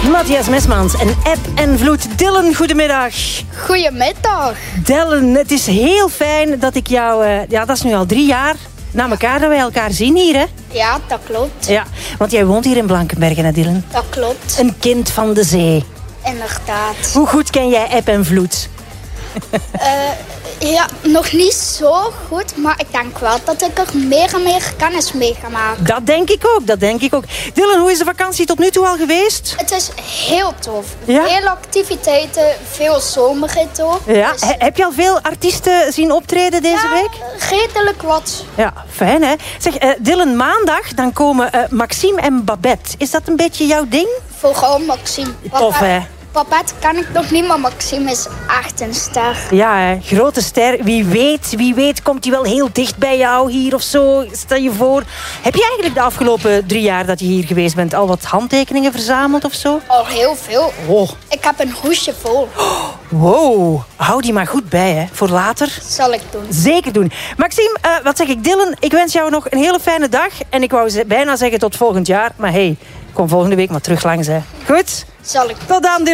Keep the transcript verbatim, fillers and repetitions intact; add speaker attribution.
Speaker 1: Matthias Mesmans en Eb en Vloed. Dylan, goedemiddag.
Speaker 2: Goedemiddag.
Speaker 1: Dylan, het is heel fijn dat ik jou... Uh, ja, dat is nu al drie jaar na elkaar dat wij elkaar zien hier, hè?
Speaker 2: Ja, dat klopt.
Speaker 1: Ja, want jij woont hier in Blankenbergen, hè, Dylan?
Speaker 2: Dat klopt.
Speaker 1: Een kind van de zee.
Speaker 2: Inderdaad.
Speaker 1: Hoe goed ken jij Eb en Vloed?
Speaker 2: uh, ja, nog niet zo goed, maar ik denk wel dat ik er meer en meer kennis mee ga maken.
Speaker 1: Dat denk ik ook, dat denk ik ook. Dylan, hoe is de vakantie tot nu toe al geweest?
Speaker 2: Het is heel tof.
Speaker 1: Ja?
Speaker 2: Veel activiteiten, veel zomerrit ook.
Speaker 1: Ja.
Speaker 2: Dus...
Speaker 1: He, heb je al veel artiesten zien optreden deze
Speaker 2: ja,
Speaker 1: week?
Speaker 2: redelijk wat.
Speaker 1: Ja, fijn hè. Zeg, uh, Dylan, maandag dan komen uh, Maxime en Babette. Is dat een beetje jouw ding?
Speaker 2: Vooral Maxime.
Speaker 1: Tof hè.
Speaker 2: Babette kan ik nog niet, maar Maxime is echt een ster.
Speaker 1: Ja, hè. Grote ster. Wie weet, wie weet komt hij wel heel dicht bij jou hier of zo. Stel je voor. Heb je eigenlijk de afgelopen drie jaar dat je hier geweest bent al wat handtekeningen verzameld of zo?
Speaker 2: Al heel veel.
Speaker 1: Oh.
Speaker 2: Ik heb een hoesje vol.
Speaker 1: Oh, wow. Hou die maar goed bij, hè. Voor later.
Speaker 2: Zal ik doen.
Speaker 1: Zeker doen. Maxime, uh, wat zeg ik? Dylan, ik wens jou nog een hele fijne dag. En ik wou bijna zeggen tot volgend jaar. Maar hey, kom volgende week maar terug langs, hè. Goed?
Speaker 2: Zal ik.
Speaker 1: Tot dan, Dylan.